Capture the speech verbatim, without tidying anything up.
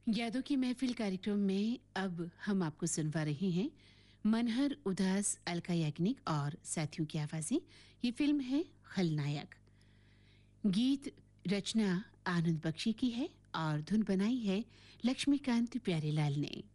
यादों की महफिल कार्यक्रम में अब हम आपको सुनवा रहे हैं मनहर उदास, अलका याग्निक और साथियों की आवाजें। ये फिल्म है खलनायक। गीत रचना आनंद बख्शी की है और धुन बनाई है लक्ष्मीकांत प्यारेलाल ने।